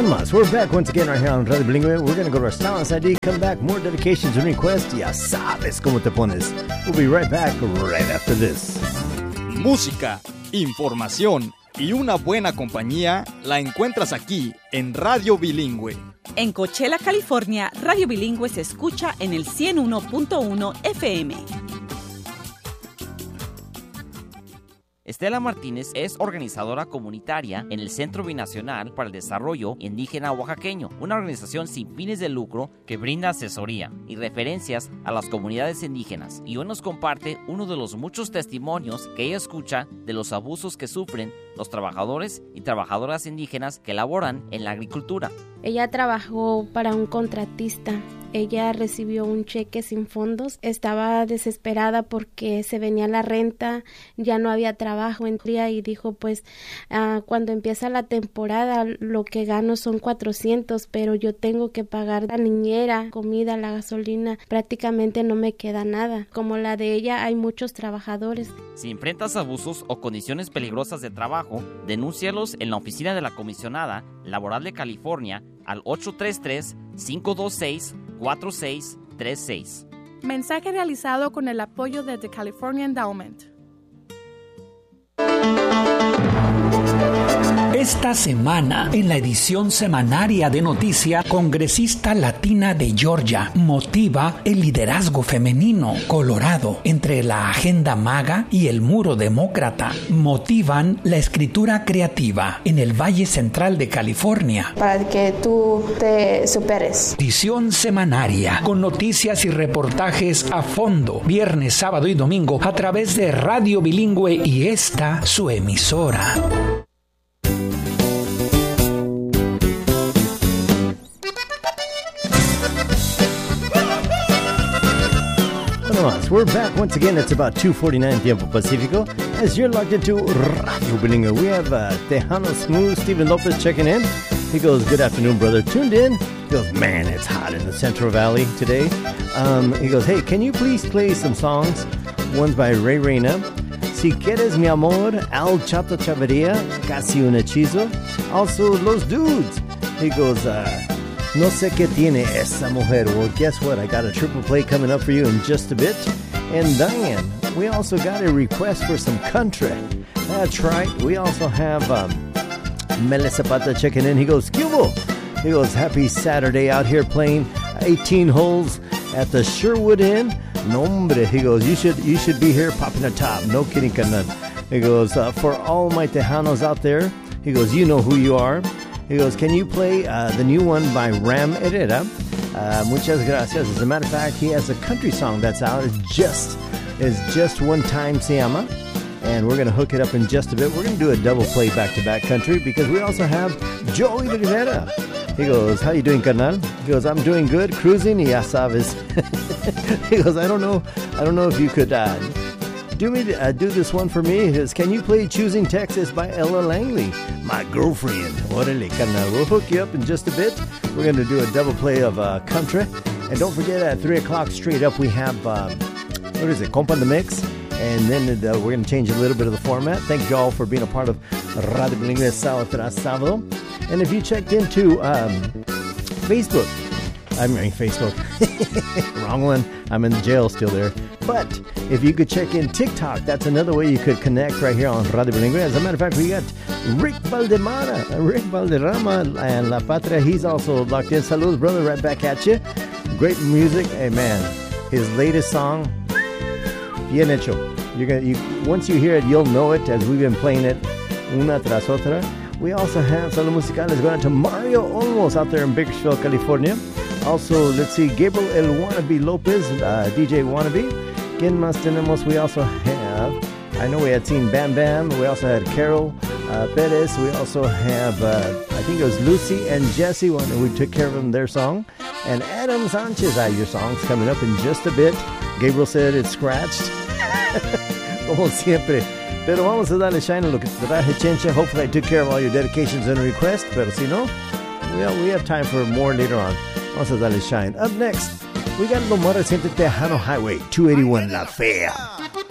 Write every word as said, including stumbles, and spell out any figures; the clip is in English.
One más. We're back once again right here on Radio Bilingüe. We're going to go to our Silence I D, come back, more dedications and requests. Ya sabes cómo te pones. We'll be right back right after this. Música, información y una buena compañía la encuentras aquí en Radio Bilingüe. En Coachella, California, Radio Bilingüe se escucha en el ciento uno punto uno F M. Estela Martínez es organizadora comunitaria en el Centro Binacional para el Desarrollo Indígena Oaxaqueño, una organización sin fines de lucro que brinda asesoría y referencias a las comunidades indígenas. Y hoy nos comparte uno de los muchos testimonios que ella escucha de los abusos que sufren los trabajadores y trabajadoras indígenas que laboran en la agricultura. Ella trabajó para un contratista. Ella recibió un cheque sin fondos. Estaba desesperada porque se venía la renta, ya no había trabajo en día y dijo, pues, uh, cuando empieza la temporada lo que gano son cuatrocientos, pero yo tengo que pagar la niñera, comida, la gasolina. Prácticamente no me queda nada. Como la de ella, hay muchos trabajadores. Si enfrentas abusos o condiciones peligrosas de trabajo, denúncialos en la oficina de la Comisionada Laboral de California al ocho tres tres, cinco dos seis, cuatro seis tres seis. Mensaje realizado con el apoyo de The California Endowment. Esta semana, en la edición semanaria de Noticia, congresista latina de Georgia motiva el liderazgo femenino. Colorado, entre la agenda MAGA y el muro demócrata, motivan la escritura creativa en el Valle Central de California. Para que tú te superes. Edición semanaria, con noticias y reportajes a fondo, viernes, sábado y domingo, a través de Radio Bilingüe y esta, su emisora. We're back once again. It's about two forty-nine Tiempo Pacifico. As you're logged into Radio Bilingüe, we have uh, Tejano Smooth, Stephen Lopez checking in. He goes, good afternoon, brother. Tuned in. He goes, man, it's hot in the Central Valley today. Um, he goes, hey, can you please play some songs? One's by Ray Reina. Si quieres mi amor, Al Chato Chavarria, Casi un hechizo. Also, Los Dudes. He goes, uh... No sé qué tiene esa mujer. Well, guess what? I got a triple play coming up for you in just a bit. And Diane, we also got a request for some country. That's right. We also have um, Mele Zapata checking in. He goes, Cubo. He goes, happy Saturday out here playing eighteen holes at the Sherwood Inn. No, hombre. He goes, you should you should be here popping a top. No kidding, carnal. He goes, uh, for all my Tejanos out there, he goes, you know who you are. He goes, can you play uh, the new one by Ram Herrera? Uh, muchas gracias. As a matter of fact, he has a country song that's out. It's just, it's just one time se llama. And we're going to hook it up in just a bit. We're going to do a double play back-to-back country because we also have Joey Rivera. He goes, how you doing, carnal? He goes, I'm doing good, cruising, y ya sabes. He goes, I don't know, I don't know if you could uh, do me uh, do this one for me. He goes, can you play Choosing Texas by Ella Langley? My girlfriend. Orale, carnal. We'll hook you up in just a bit. We're going to do a double play of uh, country. And don't forget, at three o'clock straight up, we have, um, what is it, Compa the Mix. And then uh, we're going to change a little bit of the format. Thank you all for being a part of Radio Bilingüe Sábado tras Sábado. And if you checked into um, Facebook, I mean Facebook, wrong one. I'm in the jail still there. But if you could check in TikTok, that's another way you could connect right here on Radio Bilingüe. As a matter of fact, we got Rick Valdemara, Rick Valderrama, and La Patria. He's also locked in. Saludos, brother, right back at you. Great music. Hey, man, his latest song, bien hecho. You're gonna, you, once you hear it, you'll know it as we've been playing it una tras otra. We also have Saludos Musicales going out to Mario Olmos out there in Bakersfield, California. Also, let's see, Gabriel El Wannabe Lopez, uh, D J Wannabe. ¿Quién más tenemos? We also have, I know we had seen Bam Bam. We also had Carol uh, Perez. We also have, uh, I think it was Lucy and Jesse. When we took care of them, their song. And Adam Sanchez, uh, your song's coming up in just a bit. Gabriel said it's scratched. Como siempre. Pero vamos a darle shine a lo que traje Chencha. Hopefully I took care of all your dedications and requests. Pero si no, we have, we have time for more later on. Vamos a darle shine. Up next, we got lo más reciente Tejano Highway two eighty-one La Fea.